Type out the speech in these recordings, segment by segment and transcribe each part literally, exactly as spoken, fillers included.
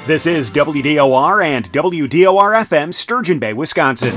This is W D O R and W D O R F M, Sturgeon Bay, Wisconsin.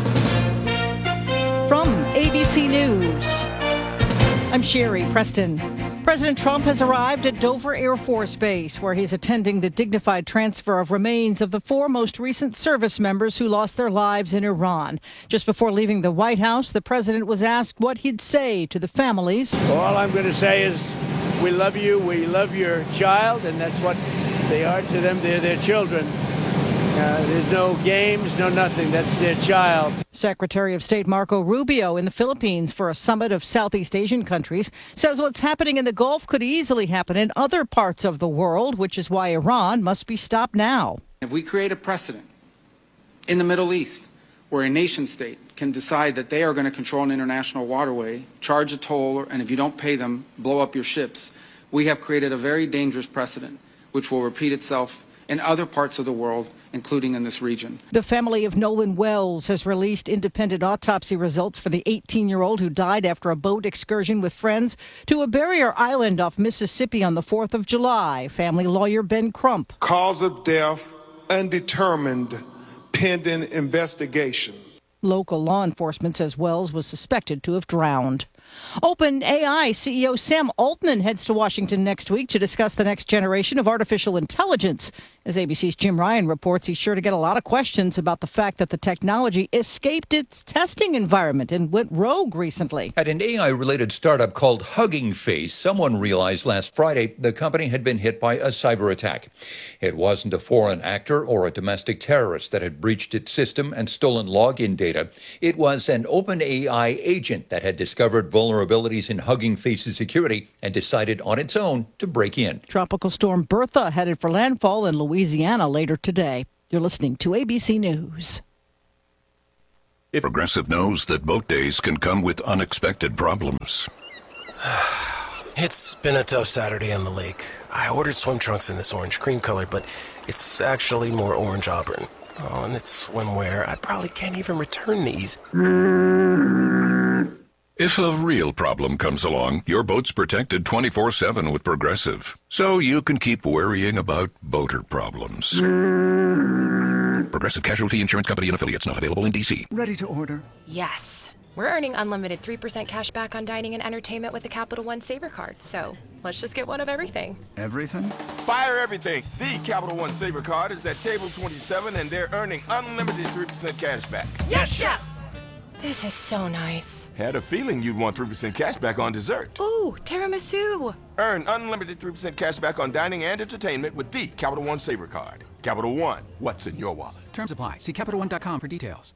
From A B C News, I'm Sherry Preston. President Trump has arrived at Dover Air Force Base, where he's attending the dignified transfer of remains of the four most recent service members who lost their lives in Iran. Just before leaving the White House, the president was asked what he'd say to the families. Well, all I'm going to say is we love you, we love your child, and that's what they are to them. They're their children. Uh, there's no games, no nothing. That's their child. Secretary of State Marco Rubio in the Philippines for a summit of Southeast Asian countries says what's happening in the Gulf could easily happen in other parts of the world, which is why Iran must be stopped now. If we create a precedent in the Middle East where a nation state can decide that they are going to control an international waterway, charge a toll, and if you don't pay them, blow up your ships, we have created a very dangerous precedent which will repeat itself in other parts of the world, including in this region. The family of Nolan Wells has released independent autopsy results for the eighteen-year-old who died after a boat excursion with friends to a barrier island off Mississippi on the fourth of July. Family lawyer Ben Crump. Cause of death undetermined, pending investigation. Local law enforcement says Wells was suspected to have drowned. OpenAI C E O Sam Altman heads to Washington next week to discuss the next generation of artificial intelligence. As A B C's Jim Ryan reports, he's sure to get a lot of questions about the fact that the technology escaped its testing environment and went rogue recently. At an A I-related startup called Hugging Face, someone realized last Friday the company had been hit by a cyber attack. It wasn't a foreign actor or a domestic terrorist that had breached its system and stolen login data. It was an OpenAI agent that had discovered vulnerabilities in Hugging Face's security and decided on its own to break in. Tropical storm Bertha headed for landfall in Louisiana later today. You're listening to A B C News. Progressive knows that boat days can come with unexpected problems. It's been a tough Saturday on the lake. I ordered swim trunks in this orange cream color, but it's actually more orange auburn. Oh, and it's swimwear. I probably can't even return these. If a real problem comes along, your boat's protected twenty-four seven with Progressive, so you can keep worrying about boater problems. Progressive Casualty Insurance Company and Affiliates, not available in D C. Ready to order? Yes. We're earning unlimited three percent cash back on dining and entertainment with the Capital One Saver Card, so let's just get one of everything. Everything? Fire everything. The Capital One Saver Card is at table twenty-seven, and they're earning unlimited three percent cash back. Yes, Chef! This is so nice. Had a feeling you'd want three percent cash back on dessert. Ooh, tiramisu. Earn unlimited three percent cash back on dining and entertainment with the Capital One Saver Card. Capital One, what's in your wallet? Terms apply. See Capital One dot com for details.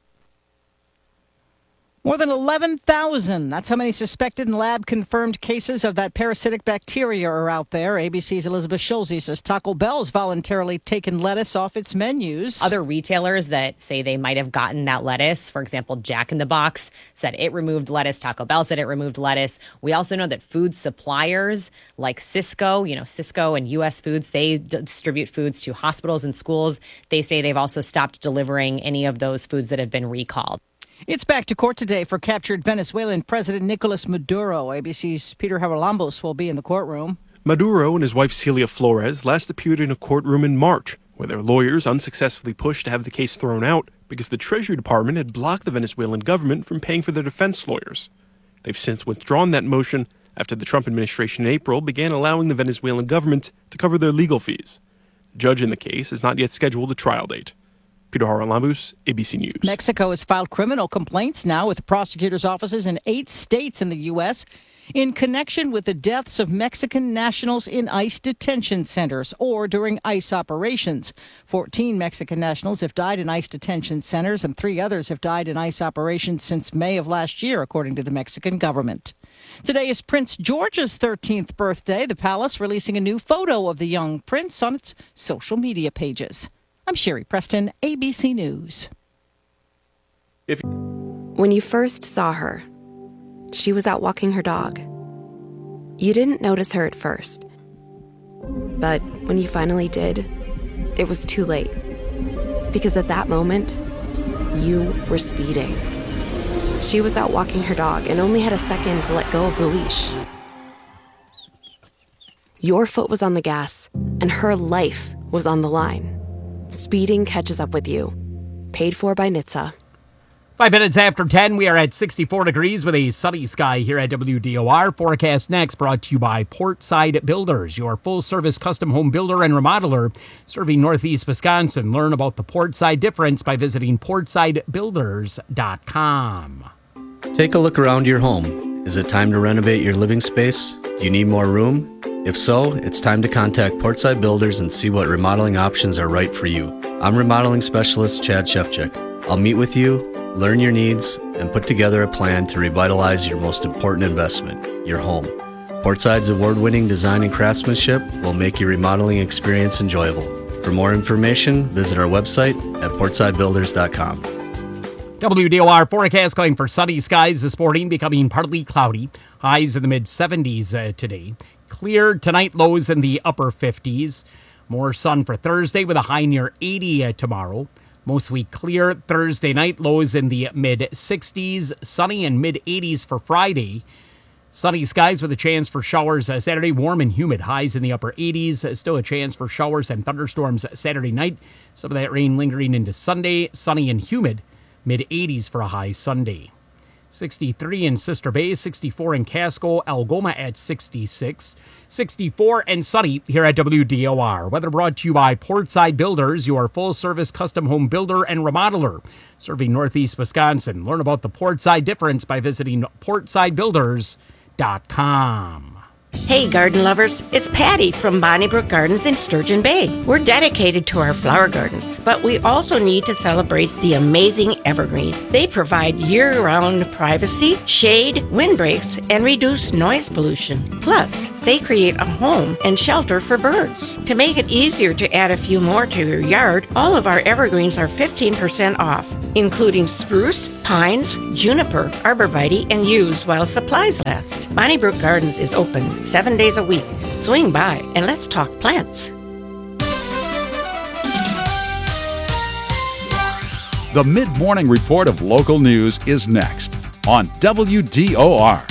More than eleven thousand. That's how many suspected and lab-confirmed cases of that parasitic bacteria are out there. A B C's Elizabeth Schulze says Taco Bell's voluntarily taken lettuce off its menus. Other retailers that say they might have gotten that lettuce, for example, Jack in the Box said it removed lettuce. Taco Bell said it removed lettuce. We also know that food suppliers like Sysco, you know, Sysco and U S Foods, they distribute foods to hospitals and schools. They say they've also stopped delivering any of those foods that have been recalled. It's back to court today for captured Venezuelan President Nicolas Maduro. A B C's Peter Haralambos will be in the courtroom. Maduro and his wife Celia Flores last appeared in a courtroom in March, where their lawyers unsuccessfully pushed to have the case thrown out because the Treasury Department had blocked the Venezuelan government from paying for their defense lawyers. They've since withdrawn that motion after the Trump administration in April began allowing the Venezuelan government to cover their legal fees. The judge in the case has not yet scheduled a trial date. Peter Haralambos, A B C News. Mexico has filed criminal complaints now with prosecutors' offices in eight states in the U S in connection with the deaths of Mexican nationals in ICE detention centers or during ICE operations. Fourteen Mexican nationals have died in ICE detention centers, and three others have died in ICE operations since May of last year, according to the Mexican government. Today is Prince George's thirteenth birthday. The palace releasing a new photo of the young prince on its social media pages. I'm Sherry Preston, A B C News. If When you first saw her, she was out walking her dog. You didn't notice her at first. But when you finally did, it was too late. Because at that moment, you were speeding. She was out walking her dog and only had a second to let go of the leash. Your foot was on the gas, and her life was on the line. speeding catches up with you. Paid for by N H T S A. Five minutes after ten, we are at sixty-four degrees with a sunny sky here at W D O R. Forecast next brought to you by Portside Builders, your full-service custom home builder and remodeler serving Northeast Wisconsin. Learn about the Portside difference by visiting portside builders dot com. Take a look around your home. Is it time to renovate your living space? Do you need more room? If so, it's time to contact Portside Builders and see what remodeling options are right for you. I'm remodeling specialist Chad Shefchik. I'll meet with you, learn your needs, and put together a plan to revitalize your most important investment, your home. Portside's award-winning design and craftsmanship will make your remodeling experience enjoyable. For more information, visit our website at portside builders dot com. W D O R forecast calling for sunny skies this morning, becoming partly cloudy. Highs in the mid-seventies uh, today. Clear tonight, lows in the upper fifties. More sun for Thursday with a high near eighty uh, tomorrow. Mostly clear Thursday night, lows in the mid-sixties. Sunny and mid-eighties for Friday. Sunny skies with a chance for showers uh, Saturday. Warm and humid, highs in the upper eighties. Uh, still a chance for showers and thunderstorms Saturday night. Some of that rain lingering into Sunday. Sunny and humid, mid-eighties for a high Sunday. sixty-three in Sister Bay, sixty-four in Casco, Algoma at sixty-six. sixty-four and sunny here at W D O R. Weather brought to you by Portside Builders, your full-service custom home builder and remodeler serving Northeast Wisconsin. Learn about the Portside difference by visiting portside builders dot com. Hey garden lovers, it's Patty from Bonnybrook Gardens in Sturgeon Bay. We're dedicated to our flower gardens, but we also need to celebrate the amazing evergreen. They provide year-round privacy, shade, windbreaks, and reduce noise pollution. Plus, they create a home and shelter for birds. To make it easier to add a few more to your yard, all of our evergreens are fifteen percent off, including spruce, pines, juniper, arborvitae, and yews while supplies last. Bonnybrook Gardens is open seven days a week. Swing by and let's talk plants. The mid-morning report of local news is next on W D O R.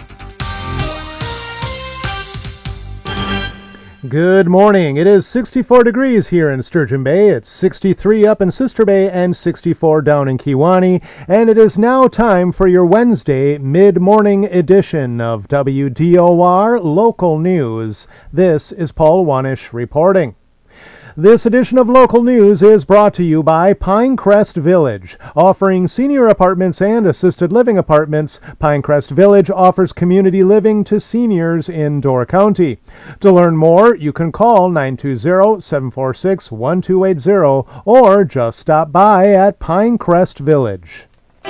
Good morning. It is sixty-four degrees here in Sturgeon Bay. It's sixty-three up in Sister Bay and sixty-four down in Kewaunee. And it is now time for your Wednesday mid-morning edition of W D O R Local News. This is Paul Wanish reporting. This edition of Local News is brought to you by Pinecrest Village. Offering senior apartments and assisted living apartments, Pinecrest Village offers community living to seniors in Door County. To learn more, you can call nine two zero, seven four six, one two eight zero or just stop by at Pinecrest Village.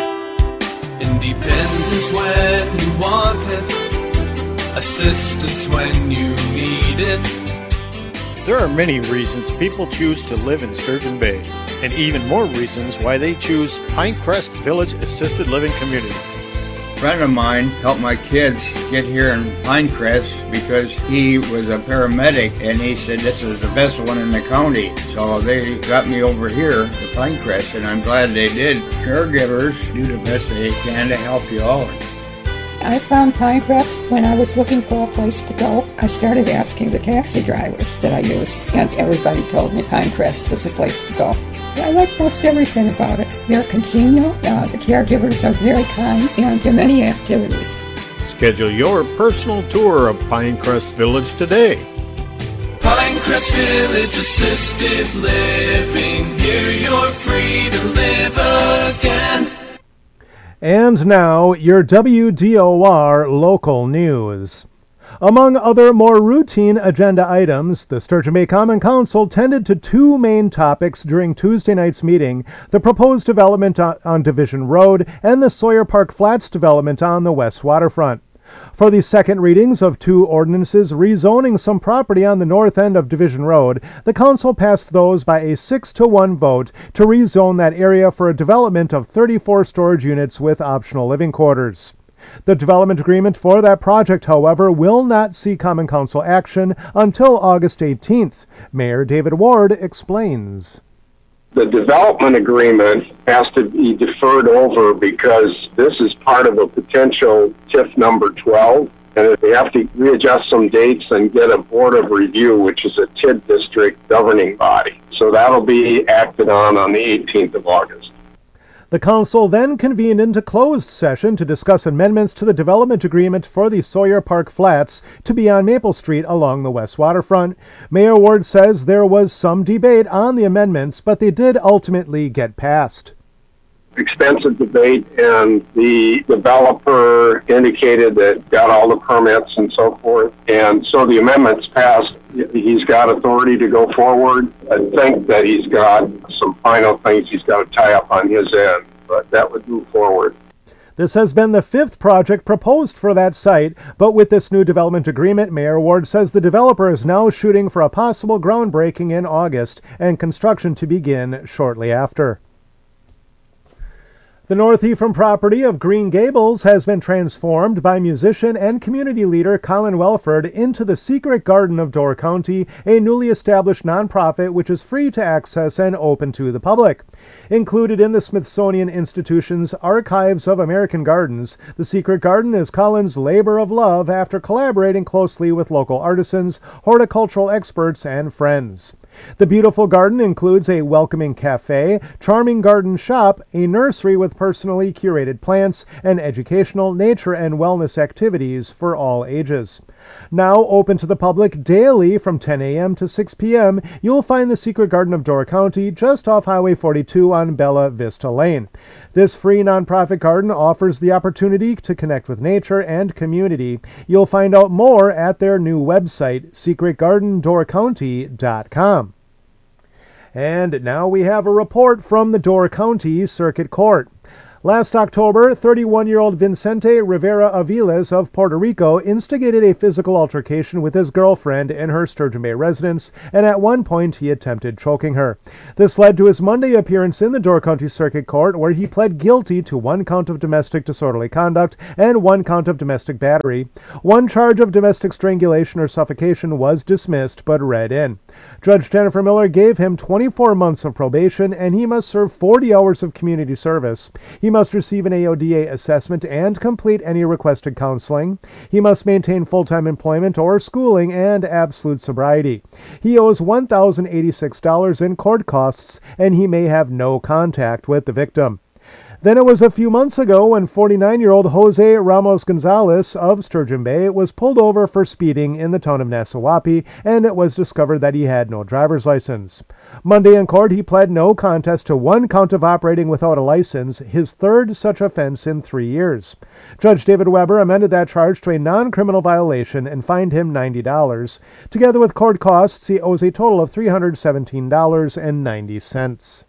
Independence when you want it, assistance when you need it. There are many reasons people choose to live in Sturgeon Bay, and even more reasons why they choose Pinecrest Village Assisted Living Community. A friend of mine helped my kids get here in Pinecrest because he was a paramedic, and he said this is the best one in the county. So they got me over here to Pinecrest, and I'm glad they did. Caregivers do the best they can to help you out. I found Pinecrest when I was looking for a place to go. I started asking the taxi drivers that I used, and everybody told me Pinecrest was the place to go. I like most everything about it. They're congenial, uh, the caregivers are very kind, and there are many activities. Schedule your personal tour of Pinecrest Village today. Pinecrest Village Assisted Living, here you're free to live again. And now, your W D O R local news. Among other more routine agenda items, the Sturgeon Bay Common Council tended to two main topics during Tuesday night's meeting: the proposed development on, on Division Road and the Sawyer Park Flats development on the west waterfront. For the second readings of two ordinances rezoning some property on the north end of Division Road, the council passed those by a six to one vote to rezone that area for a development of thirty-four storage units with optional living quarters. The development agreement for that project, however, will not see Common Council action until August eighteenth. Mayor David Ward explains. The development agreement has to be deferred over because this is part of a potential T I F number twelve, and they have to readjust some dates and get a board of review, which is a T I D district governing body. so that'll be acted on on the eighteenth of August. The council then convened into closed session to discuss amendments to the development agreement for the Sawyer Park Flats to be on Maple Street along the west waterfront. Mayor Ward says there was some debate on the amendments, but they did ultimately get passed. Extensive debate, and the developer indicated that got all the permits and so forth, and so the amendments passed. He's got authority to go forward. I think that he's got some final things he's got to tie up on his end, but that would move forward. This has been the fifth project proposed for that site, but with this new development agreement, Mayor Ward says the developer is now shooting for a possible groundbreaking in August and construction to begin shortly after. The North Ephraim property of Green Gables has been transformed by musician and community leader Colin Welford into the Secret Garden of Door County, a newly established nonprofit which is free to access and open to the public. Included in the Smithsonian Institution's Archives of American Gardens, the Secret Garden is Colin's labor of love after collaborating closely with local artisans, horticultural experts, and friends. The beautiful garden includes a welcoming cafe, charming garden shop, a nursery with personally curated plants, and educational nature and wellness activities for all ages. Now open to the public daily from ten a.m. to six p.m., you'll find the Secret Garden of Door County just off Highway forty-two on Bella Vista Lane. This free nonprofit garden offers the opportunity to connect with nature and community. You'll find out more at their new website, secret garden door county dot com. And now we have a report from the Door County Circuit Court. Last October, thirty-one-year-old Vicente Rivera Aviles of Puerto Rico instigated a physical altercation with his girlfriend in her Sturgeon Bay residence, and at one point he attempted choking her. This led to his Monday appearance in the Door County Circuit Court, where he pled guilty to one count of domestic disorderly conduct and one count of domestic battery. One charge of domestic strangulation or suffocation was dismissed but read in. Judge Jennifer Miller gave him twenty-four months of probation, and he must serve forty hours of community service. He must receive an A O D A assessment and complete any requested counseling. He must maintain full-time employment or schooling and absolute sobriety. He owes one thousand eighty-six dollars in court costs, and he may have no contact with the victim. Then it was a few months ago when forty-nine-year-old Jose Ramos Gonzalez of Sturgeon Bay was pulled over for speeding in the town of Nassawapi, and it was discovered that he had no driver's license. Monday in court, he pled no contest to one count of operating without a license, his third such offense in three years. Judge David Weber amended that charge to a non-criminal violation and fined him ninety dollars. Together with court costs, he owes a total of three hundred seventeen dollars and ninety cents.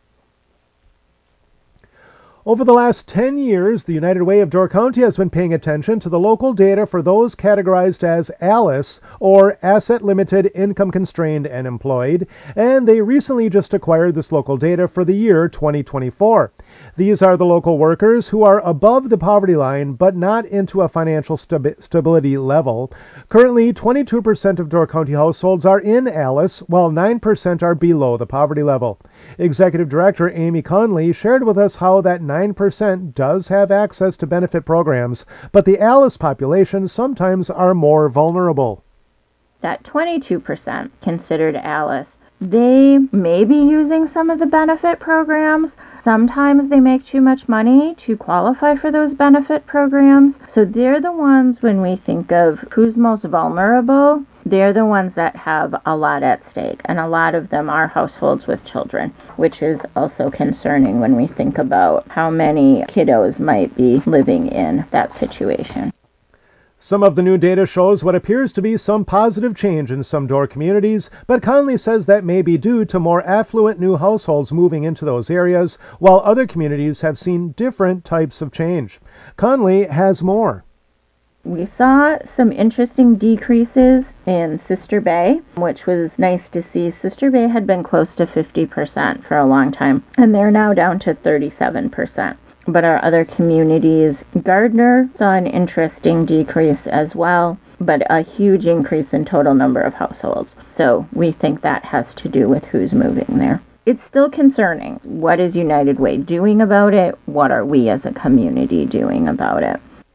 Over the last ten years, the United Way of Door County has been paying attention to the local data for those categorized as ALICE, or Asset Limited, Income Constrained, and Employed, and they recently just acquired this local data for the year twenty twenty-four. These are the local workers who are above the poverty line but not into a financial stabi- stability level. Currently, twenty-two percent of Door County households are in ALICE, while nine percent are below the poverty level. Executive Director Amy Conley shared with us how that nine percent does have access to benefit programs, but the ALICE population sometimes are more vulnerable. That twenty-two percent considered ALICE, they may be using some of the benefit programs. Sometimes they make too much money to qualify for those benefit programs. So they're the ones, when we think of who's most vulnerable, they're the ones that have a lot at stake. And a lot of them are households with children, which is also concerning when we think about how many kiddos might be living in that situation. Some of the new data shows what appears to be some positive change in some Door communities, but Conley says that may be due to more affluent new households moving into those areas, while other communities have seen different types of change. Conley has more. We saw some interesting decreases in Sister Bay, which was nice to see. Sister Bay had been close to fifty percent for a long time, and they're now down to thirty-seven percent. But our other communities, Gardner saw an interesting decrease as well, but a huge increase in total number of households. So we think that has to do with who's moving there. It's still concerning. What is United Way doing about it? What are we as a community doing about it?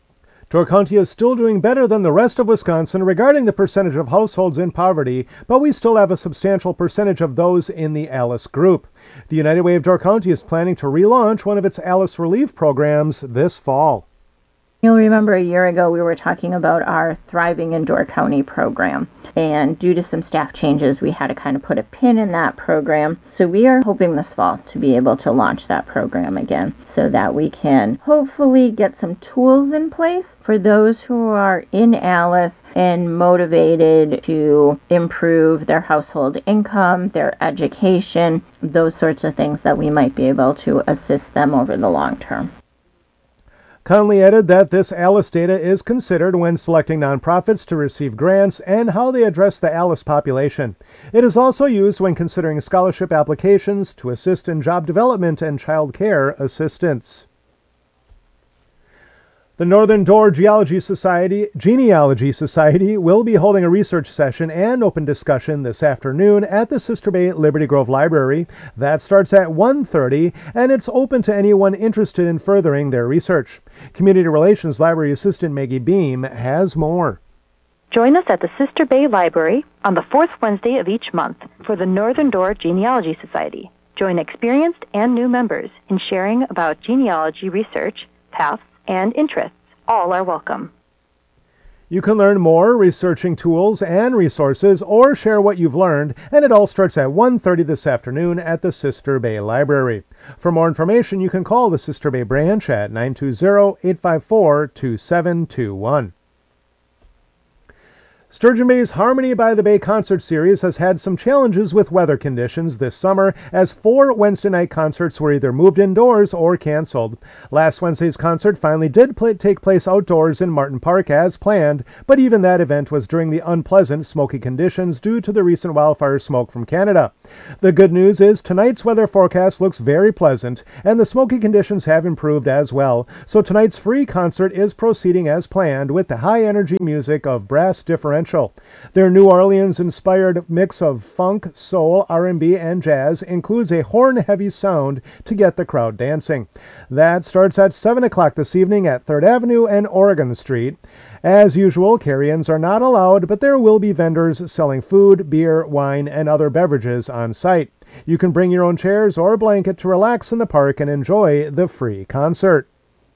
Door County is still doing better than the rest of Wisconsin regarding the percentage of households in poverty, but we still have a substantial percentage of those in the ALICE group. The United Way of Door County is planning to relaunch one of its ALICE relief programs this fall. You'll remember a year ago we were talking about our Thriving in Door County program, and due to some staff changes we had to kind of put a pin in that program. So we are hoping this fall to be able to launch that program again so that we can hopefully get some tools in place for those who are in ALICE and motivated to improve their household income, their education, those sorts of things that we might be able to assist them over the long term. Conley added that this ALICE data is considered when selecting nonprofits to receive grants and how they address the ALICE population. It is also used when considering scholarship applications to assist in job development and child care assistance. The Northern Door Geology Society, Genealogy Society will be holding a research session and open discussion this afternoon at the Sister Bay Liberty Grove Library. That starts at one thirty, and it's open to anyone interested in furthering their research. Community Relations Library Assistant Maggie Beam has more. Join us at the Sister Bay Library on the fourth Wednesday of each month for the Northern Door Genealogy Society. Join experienced and new members in sharing about genealogy research, paths, and interests. All are welcome. You can learn more, researching tools and resources, or share what you've learned, and it all starts at one thirty this afternoon at the Sister Bay Library. For more information, you can call the Sister Bay branch at nine two zero, eight five four, two seven two one. Sturgeon Bay's Harmony by the Bay concert series has had some challenges with weather conditions this summer, as four Wednesday night concerts were either moved indoors or canceled. Last Wednesday's concert finally did play, take place outdoors in Martin Park as planned, but even that event was during the unpleasant smoky conditions due to the recent wildfire smoke from Canada. The good news is tonight's weather forecast looks very pleasant, and the smoky conditions have improved as well, so tonight's free concert is proceeding as planned with the high-energy music of Brass Differential. Their New Orleans-inspired mix of funk, soul, R and B, and jazz includes a horn-heavy sound to get the crowd dancing. That starts at seven o'clock this evening at third Avenue and Oregon Street. As usual, carry-ins are not allowed, but there will be vendors selling food, beer, wine, and other beverages on site. You can bring your own chairs or blanket to relax in the park and enjoy the free concert.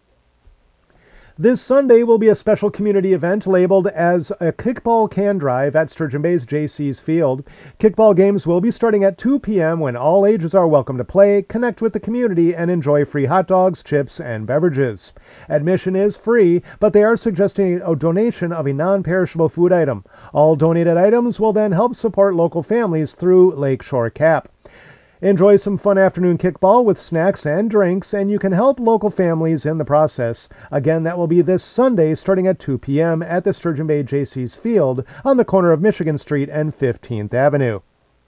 This Sunday will be a special community event labeled as a kickball can drive at Sturgeon Bay's J C's Field. Kickball games will be starting at two p.m. when all ages are welcome to play, connect with the community, and enjoy free hot dogs, chips, and beverages. Admission is free, but they are suggesting a donation of a non-perishable food item. All donated items will then help support local families through Lakeshore Cap. Enjoy some fun afternoon kickball with snacks and drinks, and you can help local families in the process. Again, that will be this Sunday starting at two p.m. at the Sturgeon Bay J C's Field on the corner of Michigan Street and fifteenth Avenue.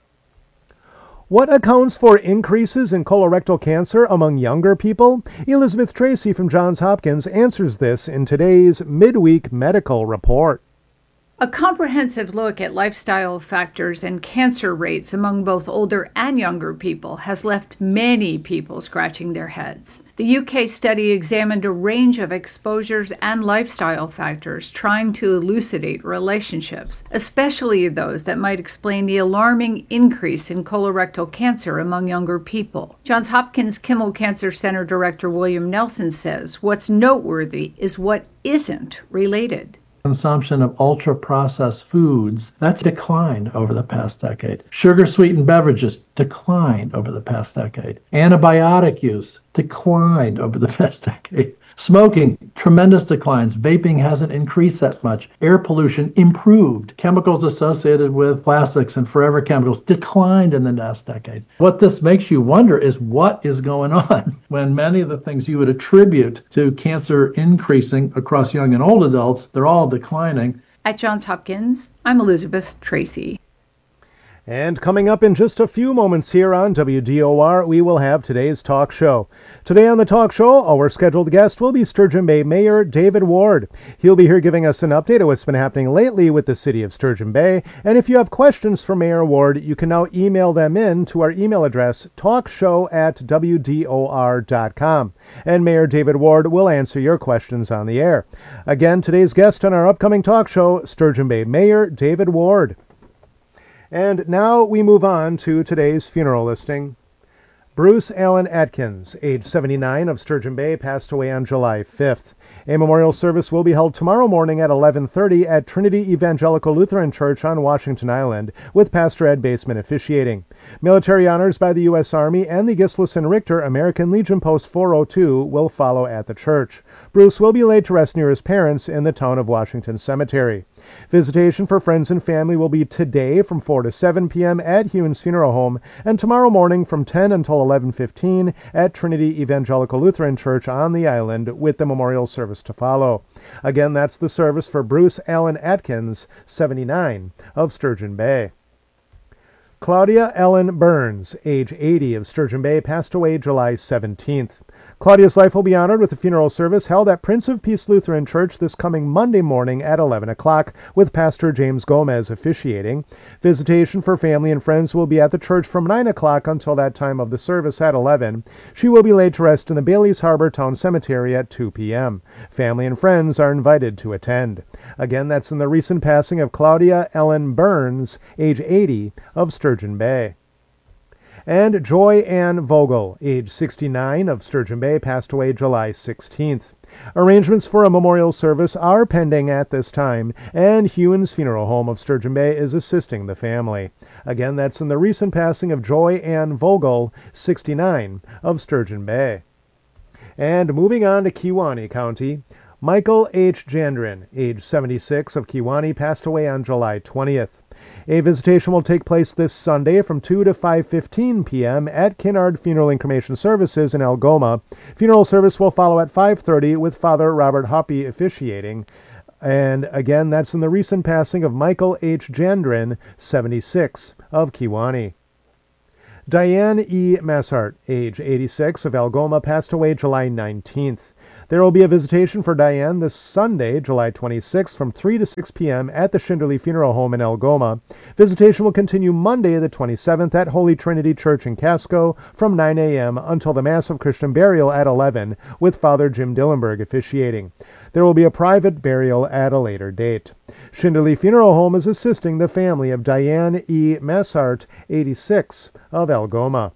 What accounts for increases in colorectal cancer among younger people? Elizabeth Tracy from Johns Hopkins answers this in today's Midweek Medical Report. A comprehensive look at lifestyle factors and cancer rates among both older and younger people has left many people scratching their heads. The U K study examined a range of exposures and lifestyle factors, trying to elucidate relationships, especially those that might explain the alarming increase in colorectal cancer among younger people. Johns Hopkins Kimmel Cancer Center Director William Nelson says what's noteworthy is what isn't related. Consumption of ultra-processed foods, that's declined over the past decade. Sugar-sweetened beverages declined over the past decade. Antibiotic use declined over the past decade. Smoking, tremendous declines. Vaping hasn't increased that much. Air pollution improved. Chemicals associated with plastics and forever chemicals declined in the last decade. What this makes you wonder is what is going on when many of the things you would attribute to cancer increasing across young and old adults, they're all declining. At Johns Hopkins, I'm Elizabeth Tracy. And coming up in just a few moments here on W D O R, we will have today's talk show. Today on the talk show, our scheduled guest will be Sturgeon Bay Mayor David Ward. He'll be here giving us an update of what's been happening lately with the city of Sturgeon Bay. And if you have questions for Mayor Ward, you can now email them in to our email address, talkshow at w d o r dot com. And Mayor David Ward will answer your questions on the air. Again, today's guest on our upcoming talk show, Sturgeon Bay Mayor David Ward. And now we move on to today's funeral listing. Bruce Allen Atkins, age seventy-nine, of Sturgeon Bay, passed away on July fifth. A memorial service will be held tomorrow morning at eleven thirty at Trinity Evangelical Lutheran Church on Washington Island, with Pastor Ed Baseman officiating. Military honors by the U S Army and the Gislason Richter American Legion Post four oh two will follow at the church. Bruce will be laid to rest near his parents in the town of Washington Cemetery. Visitation for friends and family will be today from four to seven p.m. at Hewens Funeral Home, and tomorrow morning from ten until eleven fifteen at Trinity Evangelical Lutheran Church on the island, with the memorial service to follow. Again, that's the service for Bruce Allen Atkins, seventy-nine, of Sturgeon Bay. Claudia Ellen Burns, age eighty, of Sturgeon Bay, passed away July seventeenth. Claudia's life will be honored with a funeral service held at Prince of Peace Lutheran Church this coming Monday morning at eleven o'clock, with Pastor James Gomez officiating. Visitation for family and friends will be at the church from nine o'clock until that time of the service at eleven. She will be laid to rest in the Bailey's Harbor Town Cemetery at two p.m. Family and friends are invited to attend. Again, that's in the recent passing of Claudia Ellen Burns, age eighty, of Sturgeon Bay. And Joy Ann Vogel, age sixty-nine, of Sturgeon Bay, passed away July sixteenth. Arrangements for a memorial service are pending at this time, and Hewens Funeral Home of Sturgeon Bay is assisting the family. Again, that's in the recent passing of Joy Ann Vogel, sixty-nine, of Sturgeon Bay. And moving on to Kewaunee County, Michael H. Jandrin, age seventy-six, of Kewaunee, passed away on July twentieth. A visitation will take place this Sunday from two to five fifteen p.m. at Kinnard Funeral and Cremation Services in Algoma. Funeral service will follow at five thirty with Father Robert Hoppy officiating. And again, that's in the recent passing of Michael H. Jandrin, seventy-six, of Kewaunee. Diane E. Massart, age eighty-six, of Algoma, passed away July nineteenth. There will be a visitation for Diane this Sunday, July twenty-sixth, from three to six p.m. at the Shinderly Funeral Home in Algoma. Visitation will continue Monday the twenty-seventh at Holy Trinity Church in Casco from nine a.m. until the Mass of Christian Burial at eleven, with Father Jim Dillenberg officiating. There will be a private burial at a later date. Shinderly Funeral Home is assisting the family of Diane E. Massart, eighty-six, of Algoma.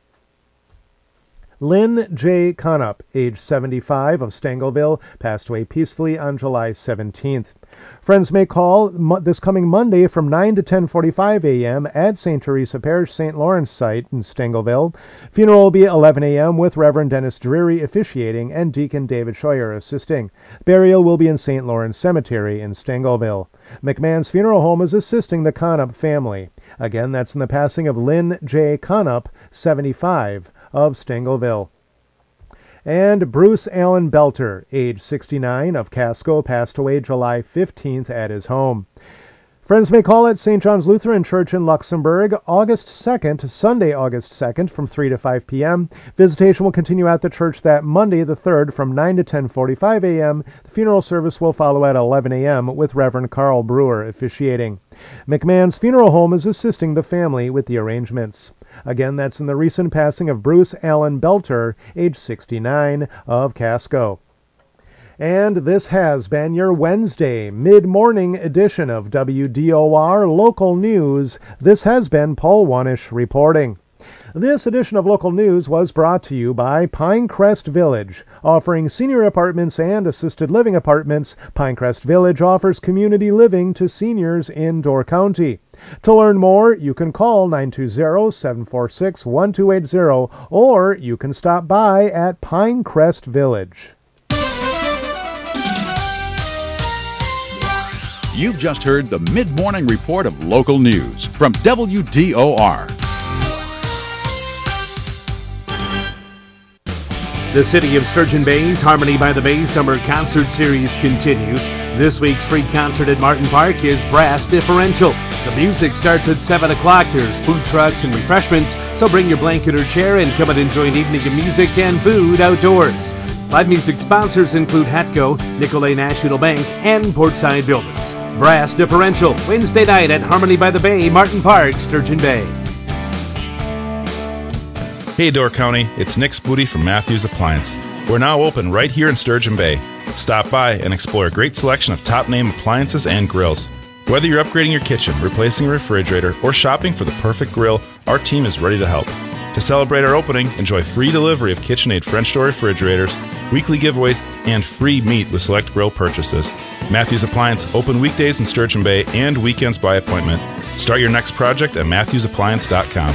Lynn J. Conup, age seventy-five, of Stangleville, passed away peacefully on July seventeenth. Friends may call mo- this coming Monday from nine to ten forty-five a.m. at Saint Teresa Parish Saint Lawrence site in Stangleville. Funeral will be eleven a.m. with Reverend Dennis Drury officiating and Deacon David Scheuer assisting. Burial will be in Saint Lawrence Cemetery in Stangleville. McMahon's Funeral Home is assisting the Conup family. Again, that's in the passing of Lynn J. Conup, seventy-five, of Stangleville. And Bruce Allen Belter, age sixty-nine, of Casco, passed away July fifteenth at his home. Friends may call at Saint John's Lutheran Church in Luxembourg August second, Sunday, August second, from three to five p.m. Visitation will continue at the church that Monday the third from nine to ten forty-five a.m. The funeral service will follow at eleven a.m. with Reverend Carl Brewer officiating. McMahon's Funeral Home is assisting the family with the arrangements. Again, that's in the recent passing of Bruce Allen Belter, age sixty-nine, of Casco. And this has been your Wednesday mid-morning edition of W D O R Local News. This has been Paul Wanish reporting. This edition of Local News was brought to you by Pinecrest Village. Offering senior apartments and assisted living apartments, Pinecrest Village offers community living to seniors in Door County. To learn more, you can call nine two zero, seven four six, one two eight zero or you can stop by at Pinecrest Village. You've just heard the mid-morning report of local news from W D O R. The City of Sturgeon Bay's Harmony by the Bay Summer Concert Series continues. This week's free concert at Martin Park is Brass Differential. The music starts at seven o'clock. There's food trucks and refreshments, so bring your blanket or chair and come and enjoy an evening of music and food outdoors. Live music sponsors include Hatco, Nicolet National Bank, and Portside Builders. Brass Differential, Wednesday night at Harmony by the Bay, Martin Park, Sturgeon Bay. Hey Door County, it's Nick Spooty from Matthews Appliance. We're now open right here in Sturgeon Bay. Stop by and explore a great selection of top-name appliances and grills. Whether you're upgrading your kitchen, replacing a refrigerator, or shopping for the perfect grill, our team is ready to help. To celebrate our opening, enjoy free delivery of KitchenAid French door refrigerators, weekly giveaways, and free meat with select grill purchases. Matthews Appliance, open weekdays in Sturgeon Bay and weekends by appointment. Start your next project at matthews appliance dot com.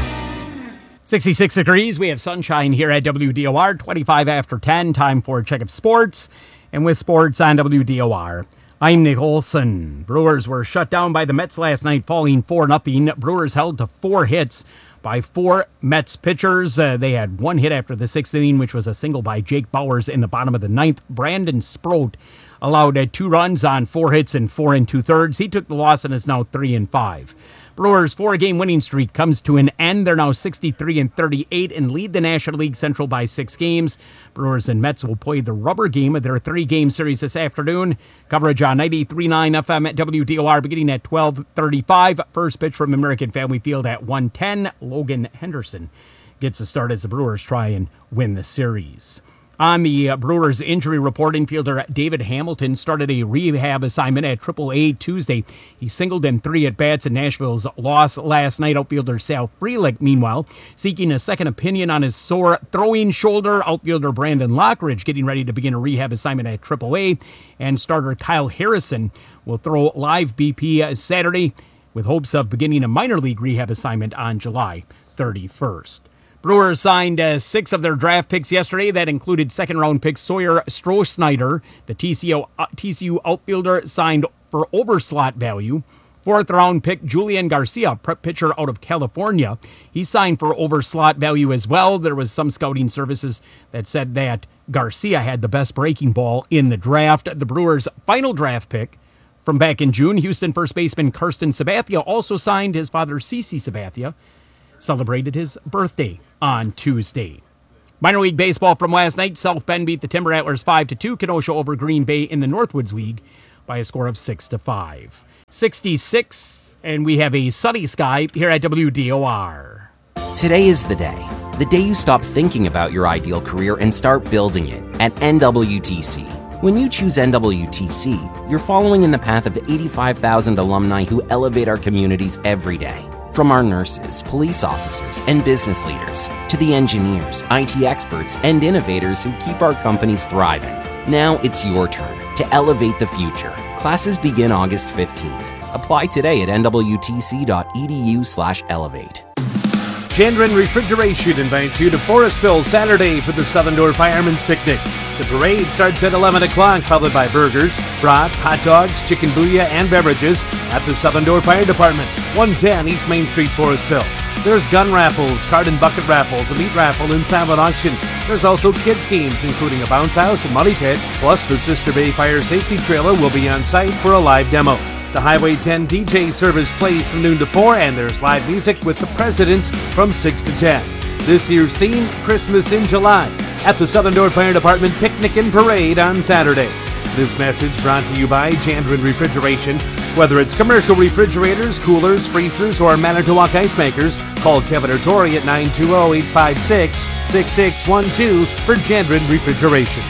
sixty-six degrees. We have sunshine here at W D O R, twenty-five after ten. Time for a check of sports. And with sports on W D O R, I'm Nick Olson. Brewers were shut down by the Mets last night, falling four nothing. Brewers held to four hits by four Mets pitchers. Uh, they had one hit after the sixth inning, which was a single by Jake Bowers in the bottom of the ninth. Brandon Sproat allowed uh, two runs on four hits and four and two-thirds. He took the loss and is now three and five. Brewers' four-game winning streak comes to an end. They're now sixty-three and thirty-eight and lead the National League Central by six games. Brewers and Mets will play the rubber game of their three-game series this afternoon. Coverage on ninety-three point nine F M at W D O R beginning at twelve thirty-five. First pitch from American Family Field at one ten. Logan Henderson gets a start as the Brewers try and win the series. On the uh, Brewers injury report, infielder David Hamilton started a rehab assignment at triple A Tuesday. He singled in three at-bats in Nashville's loss last night. Outfielder Sal Frelick, meanwhile, seeking a second opinion on his sore throwing shoulder. Outfielder Brandon Lockridge getting ready to begin a rehab assignment at triple A. And starter Kyle Harrison will throw live B P Saturday with hopes of beginning a minor league rehab assignment on July thirty-first. Brewers signed uh, six of their draft picks yesterday. That included second-round pick Sawyer Strohsnyder. The T C U, uh, T C U outfielder signed for over-slot value. Fourth-round pick Julian Garcia, prep pitcher out of California. He signed for over-slot value as well. There was some scouting services that said that Garcia had the best breaking ball in the draft. The Brewers' final draft pick from back in June, Houston first baseman Karsten Sabathia also signed. His father, CeCe Sabathia, celebrated his birthday on Tuesday. Minor League Baseball from last night. South Bend beat the Timber Antlers five to two. Kenosha over Green Bay in the Northwoods League by a score of six to five. sixty-six, and we have a sunny sky here at W D O R. Today is the day. The day you stop thinking about your ideal career and start building it at N W T C. When you choose N W T C, you're following in the path of eighty-five thousand alumni who elevate our communities every day. From our nurses, police officers, and business leaders, to the engineers, I T experts, and innovators who keep our companies thriving. Now it's your turn to elevate the future. Classes begin August fifteenth. Apply today at N W T C dot E D U slash elevate. Chandron Refrigeration invites you to Forestville Saturday for the Southern Door Fireman's Picnic. The parade starts at eleven o'clock, followed by burgers, brats, hot dogs, chicken booyah, and beverages at the Southern Door Fire Department, one ten East Main Street, Forestville. There's gun raffles, card and bucket raffles, a meat raffle, and silent auction. There's also kids games, including a bounce house and money pit, plus the Sister Bay Fire Safety Trailer will be on site for a live demo. The Highway ten D J service plays from noon to four, and there's live music with the Presidents from six to ten. This year's theme, Christmas in July, at the Southern Door Fire Department Picnic and Parade on Saturday. This message brought to you by Chandron Refrigeration. Whether it's commercial refrigerators, coolers, freezers, or Manitowoc ice makers, call Kevin or Tori at nine two zero, eight five six, six six one two for Chandron Refrigeration.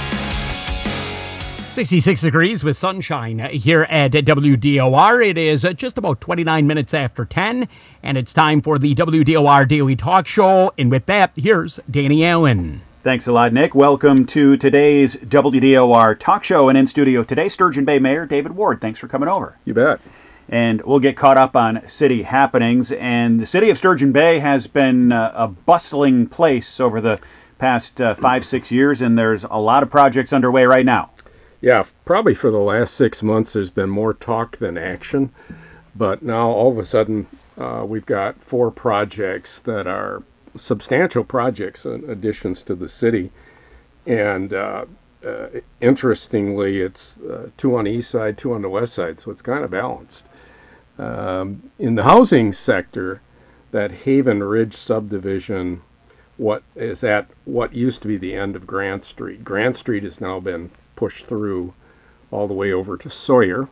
sixty-six degrees with sunshine here at W D O R. It is just about twenty-nine minutes after ten, and it's time for the W D O R Daily Talk Show. And with that, here's Danny Allen. Thanks a lot, Nick. Welcome to today's W D O R Talk Show. And in studio today, Sturgeon Bay Mayor David Ward. Thanks for coming over. You bet. And we'll get caught up on city happenings. And the city of Sturgeon Bay has been uh, a bustling place over the past uh, five, six years, and there's a lot of projects underway right now. Yeah, probably for the last six months there's been more talk than action. But now all of a sudden uh, we've got four projects that are substantial projects, in additions to the city. And uh, uh, interestingly, it's uh, two on the east side, two on the west side, so it's kind of balanced. Um, in the housing sector, that Haven Ridge subdivision, what is at what used to be the end of Grant Street. Grant Street has now been pushed through all the way over to Sawyer.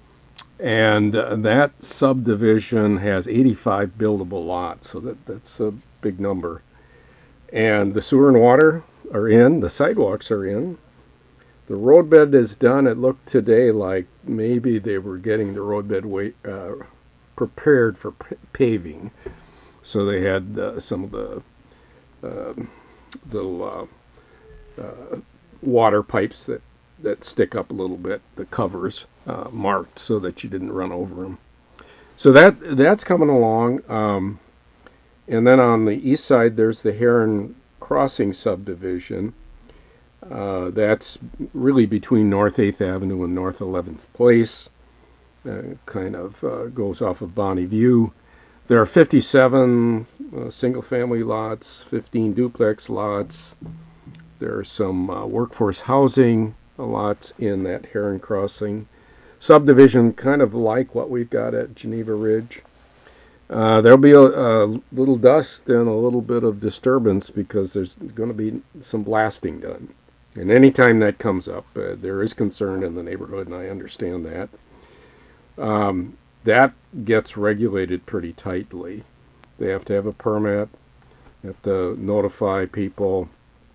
And uh, that subdivision has eighty-five buildable lots, so that, that's a big number. And the sewer and water are in, the sidewalks are in. The roadbed is done. It looked today like maybe they were getting the roadbed wa- uh, prepared for p- paving. So they had uh, some of the uh, little uh, uh, water pipes that, that stick up a little bit, the covers uh, marked so that you didn't run over them. So that that's coming along. Um, and then on the east side, there's the Heron Crossing subdivision. Uh, that's really between North eighth Avenue and North eleventh Place. Uh, kind of uh, goes off of Bonnie View. There are fifty-seven uh, single-family lots, fifteen duplex lots. There are some uh, workforce housing lots in that Heron Crossing subdivision, kind of like what we've got at Geneva Ridge. Uh, there'll be a, a little dust and a little bit of disturbance because there's going to be some blasting done. And anytime that comes up, uh, there is concern in the neighborhood, and I understand that. Um, that gets regulated pretty tightly. They have to have a permit, they have to notify people,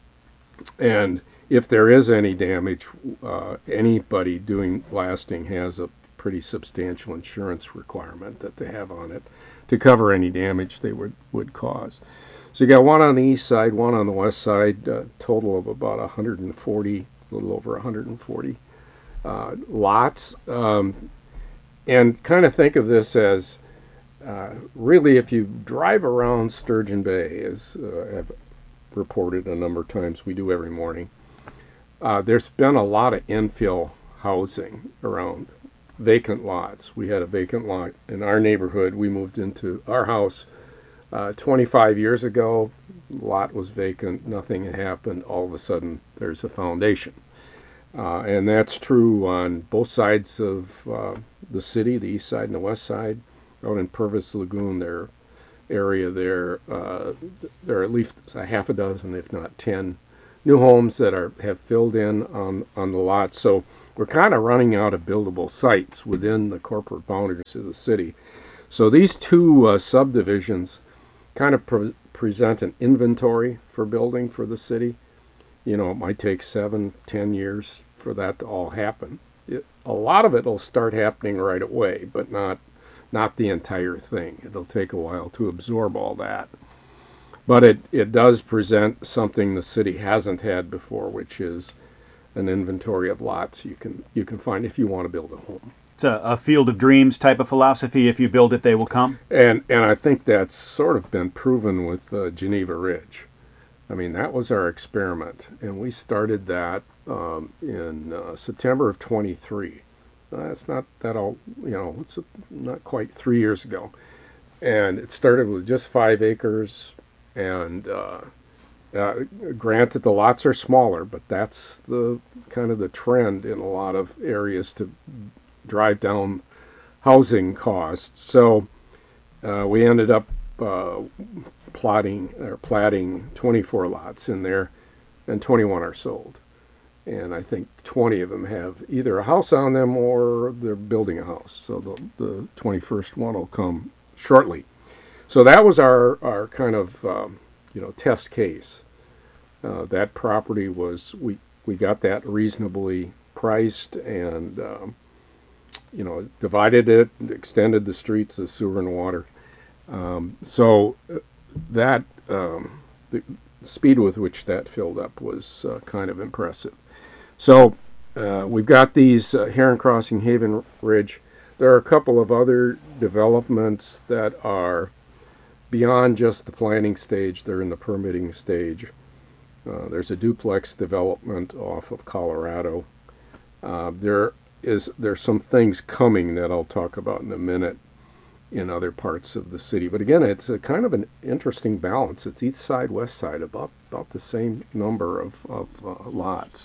and if there is any damage, uh, anybody doing blasting has a pretty substantial insurance requirement that they have on it to cover any damage they would, would cause. So you got one on the east side, one on the west side, a total of about one hundred forty, a little over one hundred forty uh, lots. Um, and kind of think of this as uh, really if you drive around Sturgeon Bay, as uh, I've reported a number of times, we do every morning, uh, there's been a lot of infill housing around vacant lots. We had a vacant lot in our neighborhood. We moved into our house Uh, twenty-five years ago. Lot was vacant, nothing had happened. All of a sudden, there's a foundation. Uh, and that's true on both sides of uh, the city, the east side and the west side. Out in Purvis Lagoon, their area there, uh, there are at least a half a dozen, if not ten, new homes that are have filled in on, on the lot. So we're kind of running out of buildable sites within the corporate boundaries of the city. So these two uh, subdivisions kind of pre- present an inventory for building for the city. You know, it might take seven, ten years for that to all happen. It, a lot of it will start happening right away, but not not the entire thing. It'll take a while to absorb all that. But it, it does present something the city hasn't had before, which is an inventory of lots you can you can find if you want to build a home. It's a, a field of dreams type of philosophy. If you build it, they will come. And and I think that's sort of been proven with uh, Geneva Ridge. I mean, that was our experiment, and we started that um, in uh, September of twenty-three. Uh, that's not that all, you know, it's a, not quite three years ago. And it started with just five acres, and uh, uh, granted the lots are smaller, but that's the kind of the trend in a lot of areas to drive down housing costs. So uh, we ended up uh, plotting or platting twenty-four lots in there, and twenty-one are sold. And I think twenty of them have either a house on them or they're building a house. So the, the twenty-first one will come shortly. So that was our, our kind of um, you know test case. Uh, that property was, we, we got that reasonably priced, and um, you know, divided it, extended the streets, the sewer and water. Um, so that, um, the speed with which that filled up was uh, kind of impressive. So uh, we've got these uh, Heron Crossing, Haven Ridge. There are a couple of other developments that are beyond just the planning stage. They're in the permitting stage. Uh, there's a duplex development off of Colorado. Uh, there is there's some things coming that I'll talk about in a minute in other parts of the city. But again, it's a kind of an interesting balance. It's east side, west side, about about the same number of, of uh, lots.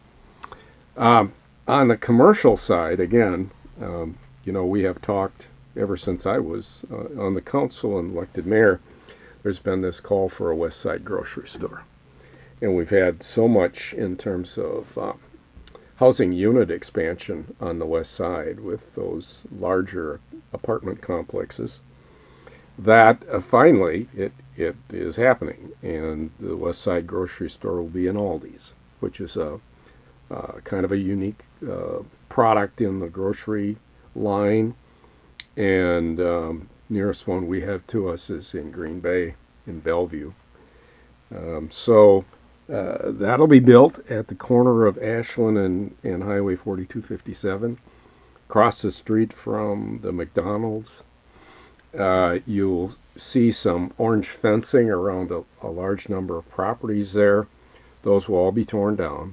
Um, on the commercial side, again, um, you know, we have talked ever since I was uh, on the council and elected mayor, there's been this call for a West Side grocery store. And we've had so much in terms of uh, housing unit expansion on the west side with those larger apartment complexes that uh, finally it, it is happening. And the West Side grocery store will be an Aldi's, which is a uh, kind of a unique uh, product in the grocery line. And um, nearest one we have to us is in Green Bay in Bellevue. Um, so uh, that'll be built at the corner of Ashland and, and Highway forty-two fifty-seven, across the street from the McDonald's. Uh, you'll see some orange fencing around a, a large number of properties there. Those will all be torn down.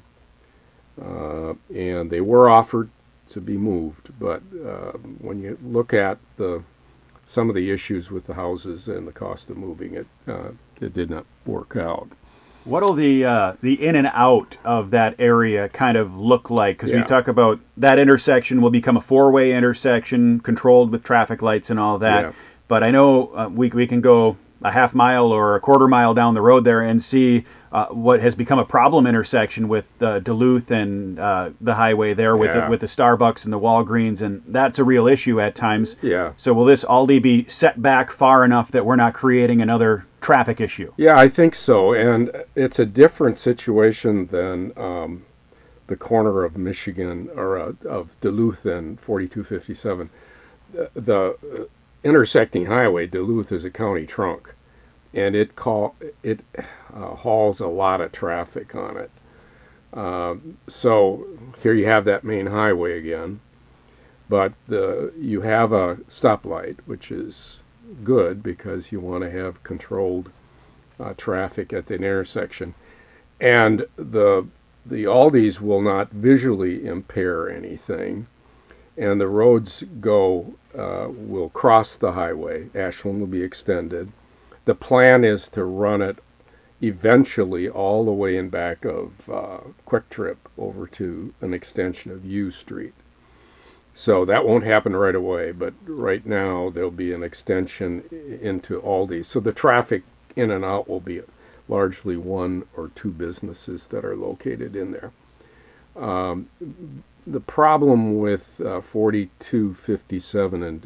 Uh, and they were offered to be moved, but uh, when you look at the some of the issues with the houses and the cost of moving it, uh, it did not work out. What'll the uh, the in and out of that area kind of look like? Because Yeah. we talk about that intersection will become a four-way intersection, controlled with traffic lights and all that. Yeah. But I know uh, we we can go a half mile or a quarter mile down the road there and see uh, what has become a problem intersection with uh, Duluth and uh, the highway there with Yeah. the, with the Starbucks and the Walgreens, and that's a real issue at times. Yeah. So will this Aldi be set back far enough that we're not creating another traffic issue? Yeah, I think so, and it's a different situation than um, the corner of Michigan or uh, of Duluth and forty-two fifty-seven. The, the uh, intersecting highway, Duluth, is a county trunk, and it call it uh, hauls a lot of traffic on it. Um, so here you have that main highway again, but the, you have a stoplight, which is good because you want to have controlled uh, traffic at the intersection, and the the Aldis will not visually impair anything, and the roads go uh, will cross the highway. Ashland will be extended. The plan is to run it eventually all the way in back of uh, Quick Trip over to an extension of U Street. So that won't happen right away, but right now there'll be an extension into Aldi. So the traffic in and out will be largely one or two businesses that are located in there. Um, the problem with uh, forty-two fifty-seven and